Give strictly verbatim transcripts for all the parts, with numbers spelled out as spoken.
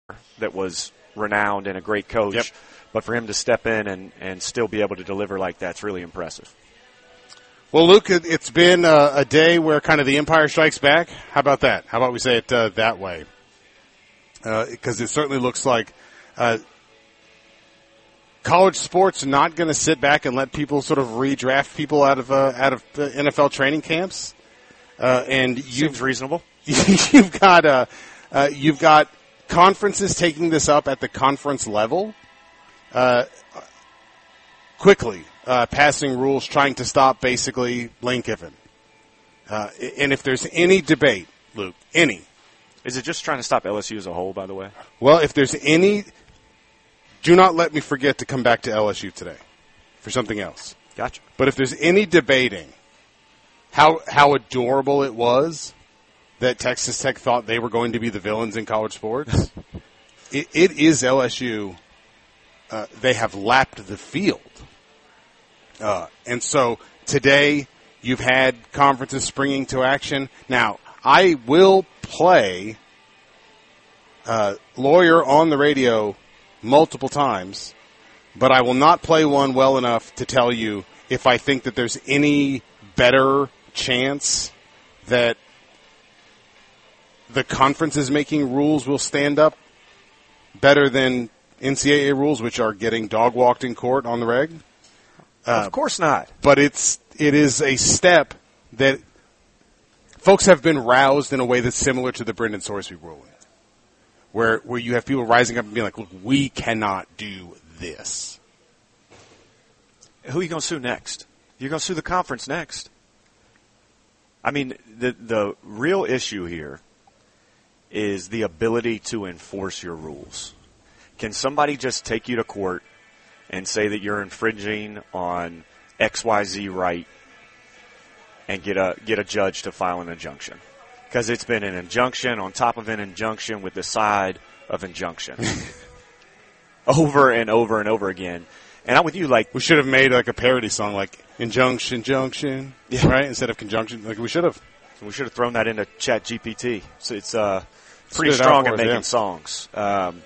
that was renowned and a great coach. Yep. But for him to step in and, and still be able to deliver like that's really impressive. Well, Luke, it's been a, a day where kind of the Empire strikes back. How about that? How about we say it uh, that way? Because uh, it certainly looks like uh, college sports not going to sit back and let people sort of redraft people out of uh, out of the N F L training camps. Uh, and Seems reasonable. You've got uh, uh, you've got conferences taking this up at the conference level, uh, quickly uh, passing rules trying to stop basically Lane Kiffin. Uh, and if there's any debate, Luke, any. Is it just trying to stop L S U as a whole, by the way? Well, if there's any, do not let me forget to come back to L S U today for something else. Gotcha. But if there's any debating how how adorable it was that Texas Tech thought they were going to be the villains in college sports, it, it is L S U. Uh, they have lapped the field. Uh, and so today you've had conferences springing to action. Now, I will play uh, lawyer on the radio multiple times, but I will not play one well enough to tell you if I think that there's any better chance that the conferences making rules will stand up better than N C double A rules, which are getting dog walked in court on the reg. Uh, of course not. But it's it is a step that folks have been roused in a way that's similar to the Brendan Sorsby ruling, where where you have people rising up and being like, look, we cannot do this. Who are you going to sue next? You're going to sue the conference next. I mean, the the real issue here is the ability to enforce your rules. Can somebody just take you to court and say that you're infringing on X Y Z right and get a get a judge to file an injunction? Because it's been an injunction on top of an injunction with the side of injunction. over and over and over again. And I'm with you, like... We should have made like a parody song like Injunction, Junction, yeah. right? Instead of Conjunction. Like we should have. We should have thrown that into Chat G P T. So it's uh, pretty Spit it strong out at for us, making yeah. songs. Um,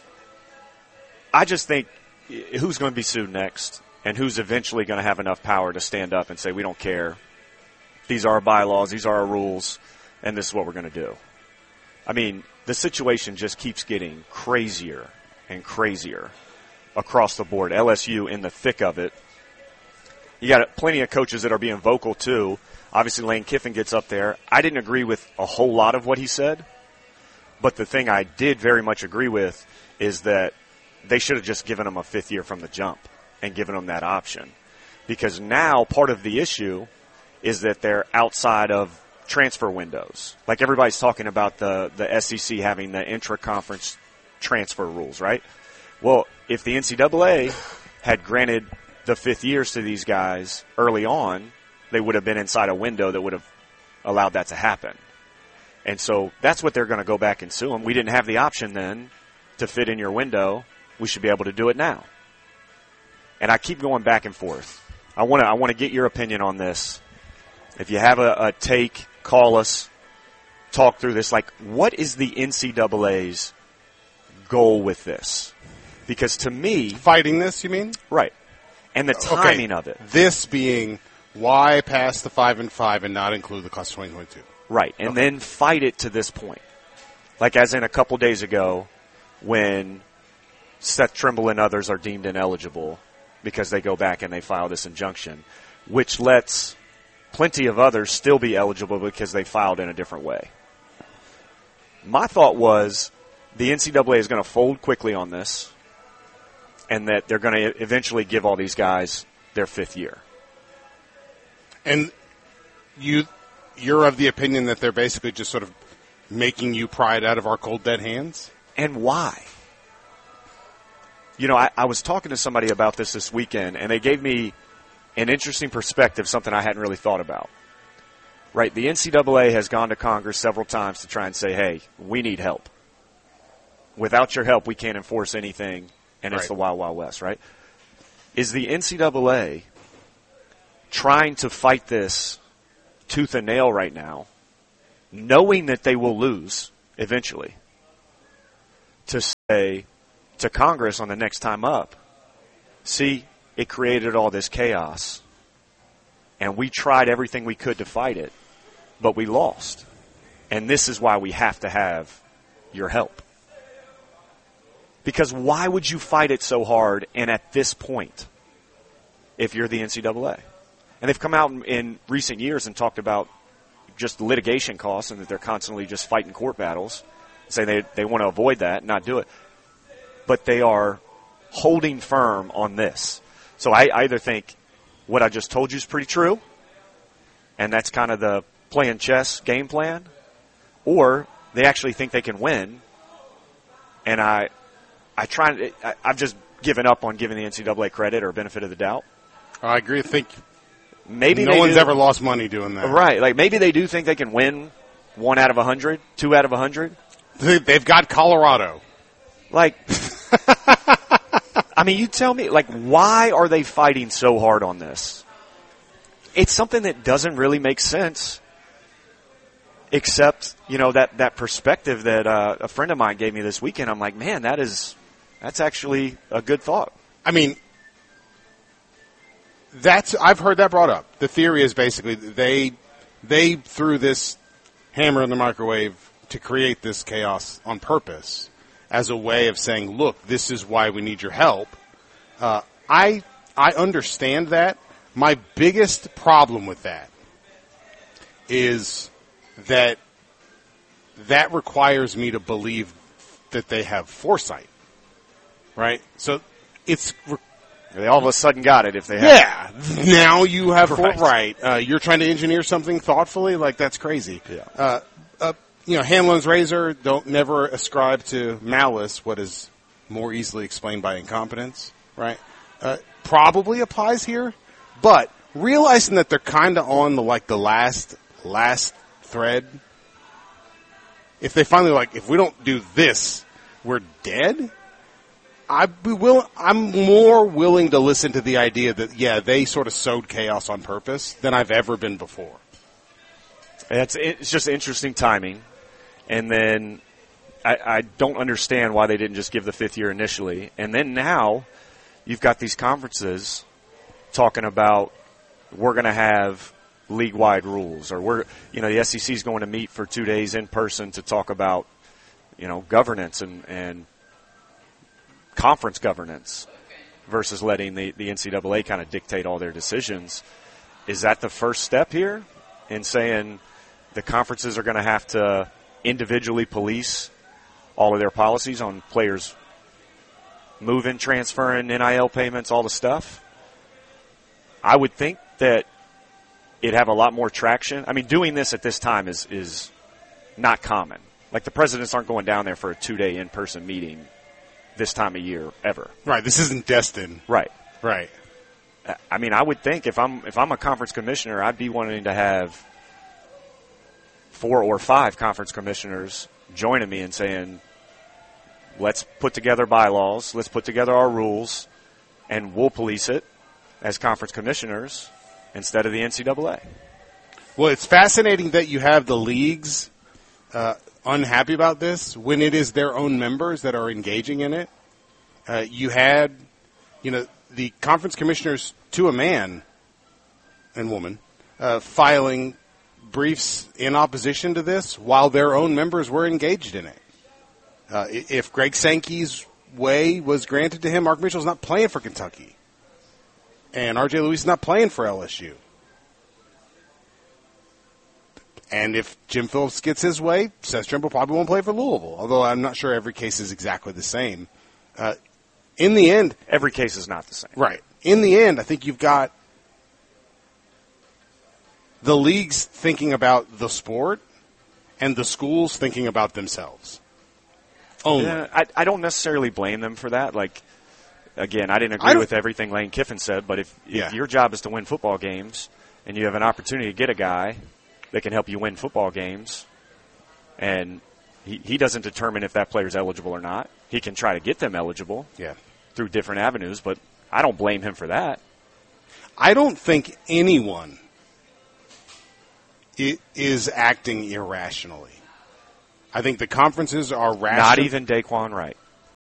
I just think who's going to be sued next and who's eventually going to have enough power to stand up and say, we don't care. These are our bylaws. These are our rules. And this is what we're going to do. I mean, the situation just keeps getting crazier and crazier across the board. L S U in the thick of it. You got plenty of coaches that are being vocal, too. Obviously, Lane Kiffin gets up there. I didn't agree with a whole lot of what he said. But the thing I did very much agree with is that they should have just given him a fifth year from the jump and given him that option. Because now part of the issue is that they're outside of transfer windows. Like everybody's talking about the, the S E C having the intra-conference transfer rules, right? Well, if the N C double A had granted the fifth years to these guys early on, they would have been inside a window that would have allowed that to happen. And so that's what they're going to go back and sue them. We didn't have the option then to fit in your window. We should be able to do it now. And I keep going back and forth. I want to I want to get your opinion on this. If you have a, a take, call us, talk through this. Like, what is the N C double A's goal with this? Because to me... Fighting this, you mean? Right. And the timing okay. of it. This being why pass the five and five and not include the class of twenty twenty-two. Right. And okay. then fight it to this point. Like as in a couple days ago when Seth Trimble and others are deemed ineligible because they go back and they file this injunction, which lets plenty of others still be eligible because they filed in a different way. My thought was the N C double A is going to fold quickly on this and that they're going to eventually give all these guys their fifth year. And you, you're of the opinion that they're basically just sort of making you pry it out of our cold, dead hands? And why? You know, I, I was talking to somebody about this this weekend, and they gave me an interesting perspective, something I hadn't really thought about. Right, the N C double A has gone to Congress several times to try and say, hey, we need help. Without your help, we can't enforce anything, and it's right. the Wild Wild West, right? Is the N C double A trying to fight this tooth and nail right now, knowing that they will lose eventually, to say to Congress on the next time up, see, it created all this chaos, and we tried everything we could to fight it, but we lost. And this is why we have to have your help. Because why would you fight it so hard and at this point if you're the N C double A? And they've come out in, in recent years and talked about just litigation costs and that they're constantly just fighting court battles, saying they, they want to avoid that and not do it. But they are holding firm on this. So I either think what I just told you is pretty true, and that's kind of the playing chess game plan, or they actually think they can win. And I, I try. I, I've just given up on giving the N C double A credit or benefit of the doubt. I agree. I think maybe no one's do, ever lost money doing that. Right? Like maybe they do think they can win one out of a hundred, two out of a hundred. They've got Colorado. Like, I mean, you tell me, like, why are they fighting so hard on this? It's something that doesn't really make sense, except, you know, that, that perspective that uh, a friend of mine gave me this weekend. I'm like, man, that is, that's actually a good thought. I mean, that's, I've heard that brought up. The theory is basically they, they threw this hammer in the microwave to create this chaos on purpose, as a way of saying, look, this is why we need your help. Uh, I I understand that. My biggest problem with that is that that requires me to believe that they have foresight, right? So it's they all of a sudden got it if they have. Yeah, now you have right. right. Uh, you're trying to engineer something thoughtfully, like that's crazy. Yeah. Uh, uh, You know, Hanlon's razor, don't never ascribe to malice what is more easily explained by incompetence, right? Uh, probably applies here, but realizing that they're kind of on the, like, the last, last thread, if they finally, like, if we don't do this, we're dead, I'd be will, I'm more willing to listen to the idea that, yeah, they sort of sowed chaos on purpose than I've ever been before. It's, it's just interesting timing. And then I, I don't understand why they didn't just give the fifth year initially. And then now you've got these conferences talking about we're going to have league-wide rules, or we're, you know, the S E C is going to meet for two days in person to talk about, you know, governance and, and conference governance versus letting the, the N C double A kind of dictate all their decisions. Is that the first step here in saying the conferences are going to have to individually police all of their policies on players moving, transferring, N I L payments, all the stuff? I would think that it'd have a lot more traction. I mean, doing this at this time is, is not common. Like, the presidents aren't going down there for a two-day in-person meeting this time of year ever. Right. This isn't destined. Right. Right. I mean, I would think if I'm if I'm a conference commissioner, I'd be wanting to have four or five conference commissioners joining me and saying, let's put together bylaws, let's put together our rules, and we'll police it as conference commissioners instead of the N C double A. Well, it's fascinating that you have the leagues uh, unhappy about this when it is their own members that are engaging in it. Uh, you had, you know, the conference commissioners to a man and woman uh, filing briefs in opposition to this while their own members were engaged in it. Uh, if Greg Sankey's way was granted to him, Mark Mitchell's not playing for Kentucky. And R J Luis is not playing for L S U. And if Jim Phillips gets his way, Seth Trimble probably won't play for Louisville, although I'm not sure every case is exactly the same. Uh, in the end... Every case is not the same. Right. In the end, I think you've got the leagues thinking about the sport and the schools thinking about themselves. Only. Yeah, I, I don't necessarily blame them for that. Like, again, I didn't I agree with everything Lane Kiffin said, but if, yeah. if your job is to win football games and you have an opportunity to get a guy that can help you win football games, and he, he doesn't determine if that player's eligible or not. He can try to get them eligible yeah. through different avenues, but I don't blame him for that. I don't think anyone is acting irrationally. I think the conferences are rational. Not even Daquan Wright.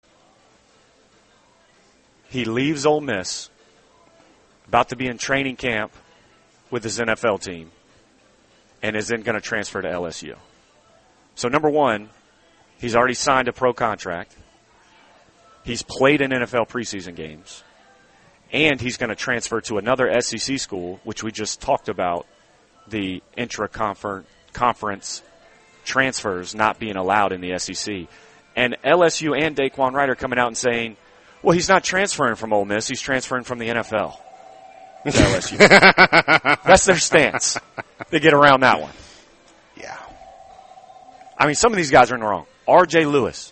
he leaves Ole Miss, about to be in training camp with his N F L team, and is then going to transfer to L S U. So, number one, he's already signed a pro contract. He's played in N F L preseason games. And he's going to transfer to another S E C school, which we just talked about, the intra-conference transfers not being allowed in the S E C. And L S U and Daquan Wright are coming out and saying, well, he's not transferring from Ole Miss. He's transferring from the N F L to L S U. That's their stance. They get around that one. Yeah. I mean, some of these guys are in the wrong. R J Lewis.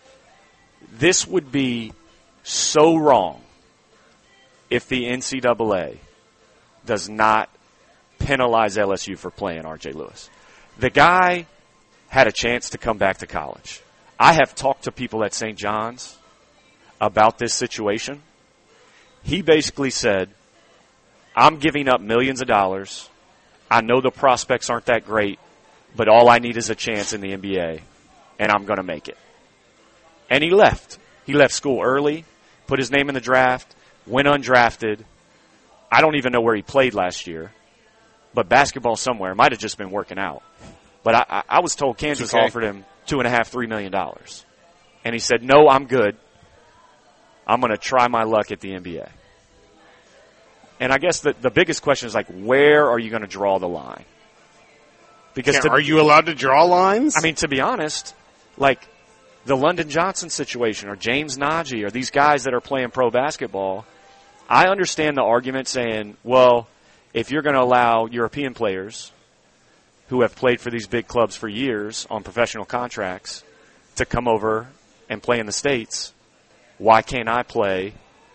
This would be so wrong if the N C double A does not penalize L S U for playing R J Lewis. The guy had a chance to come back to college. I have talked to people at Saint John's about this situation. He basically said, I'm giving up millions of dollars. I know the prospects aren't that great, but all I need is a chance in the N B A, and I'm going to make it. And he left. He left school early, put his name in the draft, went undrafted. I don't even know where he played last year, but basketball somewhere. Might have just been working out. But I, I, I was told Kansas okay. offered him two and a half, three million dollars. And he said, no, I'm good. I'm going to try my luck at the N B A. And I guess the, the biggest question is, like, where are you going to draw the line? Because yeah, to, are you allowed to draw lines? I mean, to be honest, like the London Johnson situation or James Najee or these guys that are playing pro basketball, I understand the argument saying, well, if you're going to allow European players who have played for these big clubs for years on professional contracts to come over and play in the States, why can't I play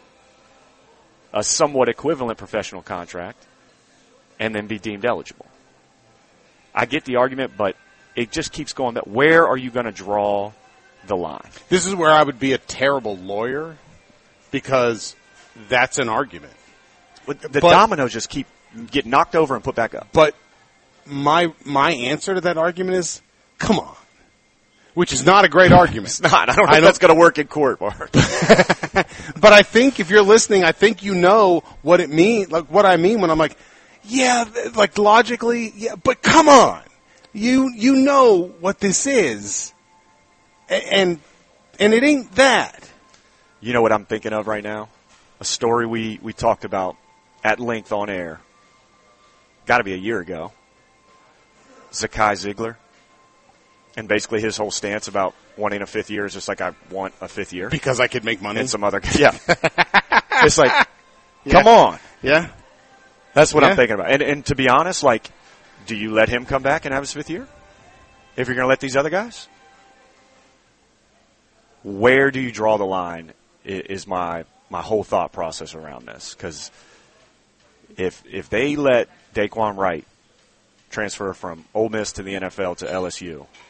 a somewhat equivalent professional contract and then be deemed eligible? I get the argument, but it just keeps going back. Where are you going to draw the line? This is where I would be a terrible lawyer because that's an argument. The but, dominoes just keep getting knocked over and put back up. But my my answer to that argument is, come on. Which is not a great argument. It's not. I don't know I if that's going to work in court, Mark. But I think if you're listening, I think you know what it means, like what I mean when I'm like, yeah, like logically, yeah, but come on. You you know what this is. And and it ain't that. You know what I'm thinking of right now? A story we, we talked about at length on air. Got to be a year ago. Zakai Ziegler. And basically his whole stance about wanting a fifth year is just like, I want a fifth year. Because I could make money. And some other – yeah. It's like, yeah. come on. Yeah. That's what yeah. I'm thinking about. And, and to be honest, like, do you let him come back and have his fifth year? If you're going to let these other guys? Where do you draw the line is my, my whole thought process around this. Because if, if they let Daquan Wright transfer from Ole Miss to the N F L to L S U –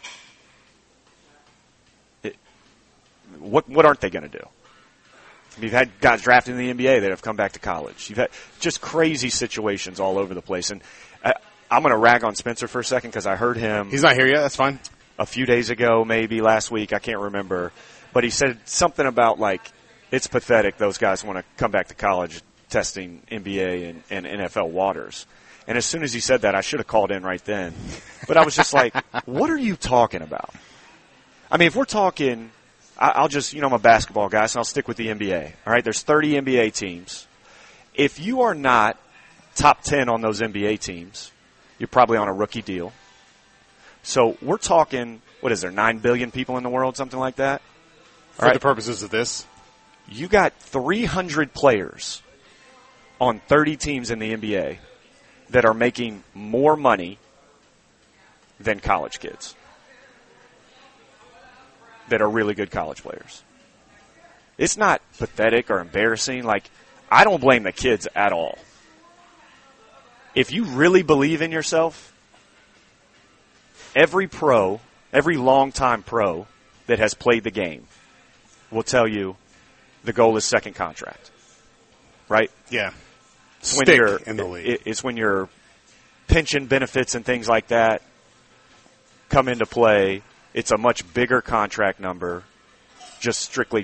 What what aren't they going to do? You've had guys drafted in the N B A that have come back to college. You've had just crazy situations all over the place. And I, I'm going to rag on Spencer for a second because I heard him. He's not here yet. That's fine. A few days ago, maybe last week. I can't remember. But he said something about, like, it's pathetic those guys want to come back to college testing N B A and, and N F L waters. And as soon as he said that, I should have called in right then. But I was just like, what are you talking about? I mean, if we're talking – I'll just, you know, I'm a basketball guy, so I'll stick with the N B A. All right, there's thirty N B A teams. If you are not top ten on those N B A teams, you're probably on a rookie deal. So we're talking, what is there, nine billion people in the world, something like that? For right. the purposes of this. You got three hundred players on thirty teams in the N B A that are making more money than college kids that are really good college players. It's not pathetic or embarrassing. Like, I don't blame the kids at all. If you really believe in yourself, every pro, every longtime pro that has played the game will tell you the goal is second contract. Right? Yeah. It's when Stick you're, in the league. It's when your pension benefits and things like that come into play. It's a much bigger contract number, just strictly